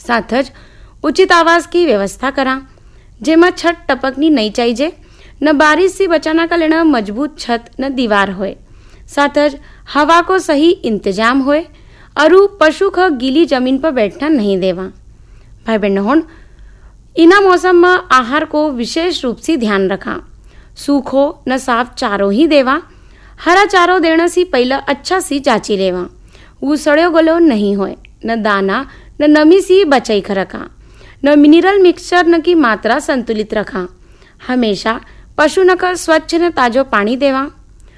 साथ ज उचित आवास की व्यवस्था करा, जेमा छत टपकनी नहीं चाहिए, न बारिश से बचाना का लेना मजबूत छत न दीवार होए। साथ ज हवा को सही इंतजाम होए और पशु का गीली जमीन पर बैठना नहीं देवा। भाई बहनों, इना मौसम में आहार को विशेष रूप से ध्यान रखा। सूखो न साफ चारो ही देवा। हरा चारो देने से पहले अच्छा सी जांची लेवा। वो सड़ो गलो नहीं होए, न दाना न नमी सी बचाई कर रखा, न मिनरल मिक्सचर न की मात्रा संतुलित रखा। हमेशा पशु न का स्वच्छ न ताजो पानी देवा।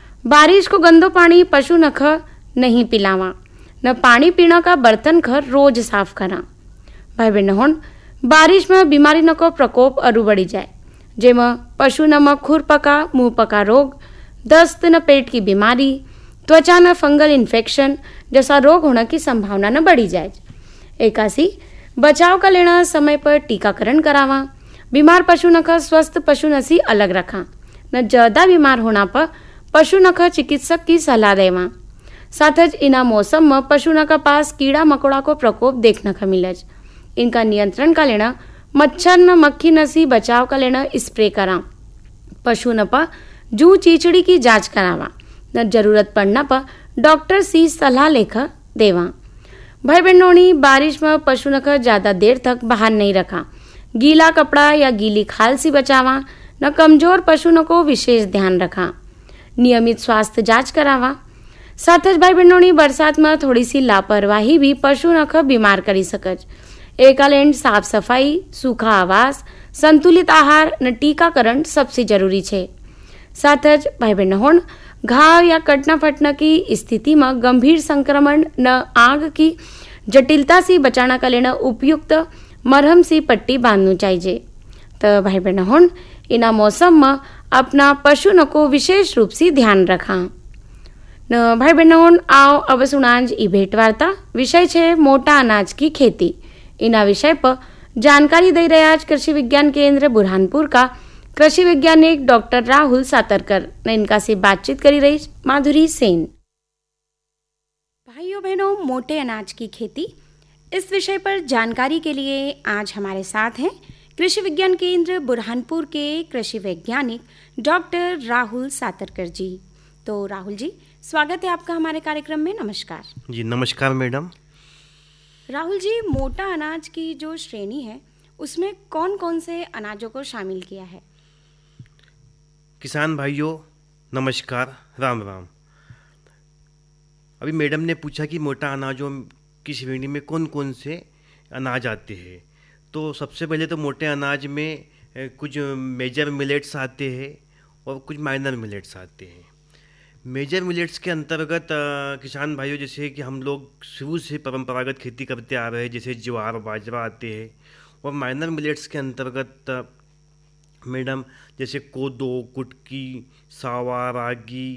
बारिश को गंदो पानी पशु न ख नहीं पिलावा, न पानी पीना का बर्तन खर रोज साफ करा। भाई बहनों, बारिश में बीमारी न को प्रकोप अरु बढ़ी जाए, जेमा पशु न में खुर पका मुंह पका रोग, दस्त न पेट की बीमारी, त्वचा न फंगल इन्फेक्शन जैसा रोग होने की संभावना न बढ़ी जाए। एकासी बचाव का लेना समय पर टीकाकरण करावा। बीमार पशु न का स्वस्थ पशु न से अलग रखा, न ज्यादा बीमार होना पर पशु न का चिकित्सक की सलाह देवा। साथ ज इना मौसम में पशु न का पास कीड़ा मकोड़ा को प्रकोप देखने का मिले। इनका नियंत्रण का लेना मच्छर न मक्खी न सी बचाव का लेना स्प्रे करा। पशु न पर जू चीचड़ी की जांच करावा, न जरूरत पड़ना पर डॉक्टर सी सलाह लेकर देवा। भाई बहनों, बारिश में पशु न का ज्यादा देर तक बाहर नहीं रखा। गीला कपड़ा या गीली खाल से बचावा, न कमजोर पशु न को विशेष ध्यान रखा। नियमित स्वास्थ्य जांच करावा। साथ भाई बहनों, बरसात में थोड़ी सी लापरवाही भी पशु न को बीमार करी सकज। एकालेंड साफ सफाई, सूखा आवास, संतुलित आहार न टीकाकरण सबसे जरूरी छे। साथ भाई बहनों, घाव या कटना फटना की स्थिति में गंभीर संक्रमण न आग की जटिलता से बचाना का लेना उपयुक्त मरहम सी पट्टी बांधनी चाहिए। तो भाई बहनों, इना मौसम में अपना पशु न को विशेष रूप से ध्यान रखा। न भाई बहनों, आओ अब सुनाज ई भेंट वार्ता। विषय छे मोटा अनाज की खेती। इना विषय पर जानकारी दे रहे आज कृषि विज्ञान केंद्र बुरहानपुर का कृषि वैज्ञानिक डॉक्टर राहुल सातरकर ने इनका से बातचीत करी रही माधुरी सेन। भाइयों बहनों, मोटे अनाज की खेती, इस विषय पर जानकारी के लिए आज हमारे साथ हैं कृषि विज्ञान केंद्र बुरहानपुर के कृषि वैज्ञानिक डॉक्टर राहुल सातरकर जी। तो राहुल जी, स्वागत है आपका हमारे कार्यक्रम में। नमस्कार जी। नमस्कार मैडम। राहुल जी, मोटा अनाज की जो श्रेणी है उसमें कौन कौन से अनाजों को शामिल किया है? किसान भाइयों नमस्कार, राम राम। अभी मैडम ने पूछा कि मोटा अनाजों की श्रेणी में कौन कौन से अनाज आते हैं। तो सबसे पहले तो मोटे अनाज में कुछ मेजर मिलेट्स आते हैं और कुछ माइनर मिलेट्स आते हैं। मेजर मिलेट्स के अंतर्गत किसान भाइयों, जैसे कि हम लोग शुरू से परंपरागत खेती करते आ रहे हैं, जैसे ज्वार बाजरा आते हैं। और माइनर मिलेट्स के अंतर्गत मैडम जैसे कोदो, कुटकी, सावा, रागी,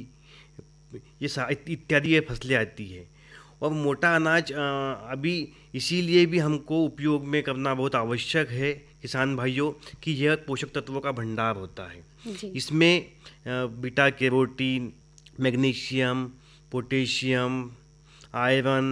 ये इत्यादि ये फसलें आती है। और मोटा अनाज अभी इसीलिए भी हमको उपयोग में करना बहुत आवश्यक है किसान भाइयों कि यह पोषक तत्वों का भंडार होता है। इसमें beta carotene, magnesium, potassium, iron,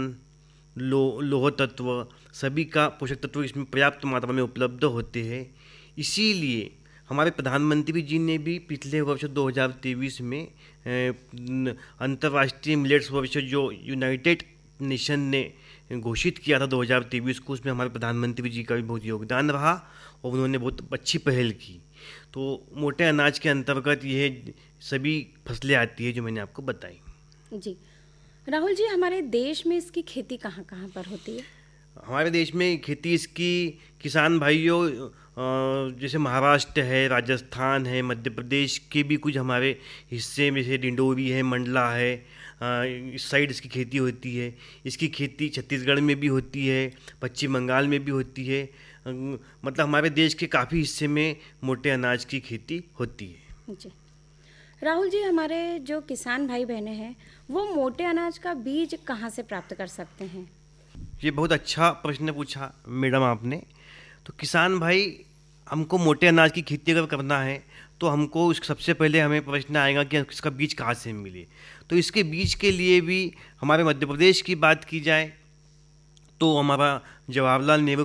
लोह तत्व, सभी का पोषक तत्व इसमें पर्याप्त मात्रा में उपलब्ध होते हैं। इसीलिए हमारे प्रधानमंत्री जी ने भी पिछले वर्ष 2023 में अंतर्राष्ट्रीय मिलेट्स वर्ष जो यूनाइटेड नेशन ने घोषित किया था 2023 को, उसमें हमारे प्रधानमंत्री जी का भी बहुत योगदान रहा और उन्होंने बहुत अच्छी पहल की। तो मोटे अनाज के अंतर्गत यह सभी फसलें आती है जो मैंने आपको बताई। जी राहुल जी, हमारे देश में इसकी खेती कहाँ कहाँ पर होती है? हमारे देश में खेती इसकी किसान भाइयों जैसे महाराष्ट्र है, राजस्थान है, मध्य प्रदेश के भी कुछ हमारे हिस्से में से डिंडोरी है, मंडला है, इस साइड इसकी खेती होती है। इसकी खेती छत्तीसगढ़ में भी होती है, पश्चिम बंगाल में भी होती है। मतलब हमारे देश के काफ़ी हिस्से में मोटे अनाज की खेती होती है। जी राहुल जी, हमारे जो किसान भाई बहनें हैं वो मोटे अनाज का बीज कहाँ से प्राप्त कर सकते हैं? ये बहुत अच्छा प्रश्न पूछा मैडम आपने। तो किसान भाई, हमको मोटे अनाज की खेती अगर करना है तो हमको सबसे पहले हमें प्रश्न आएगा कि इसका बीज कहाँ से मिले। तो इसके बीज के लिए भी हमारे मध्य प्रदेश की बात की जाए तो हमारा जवाहरलाल नेहरू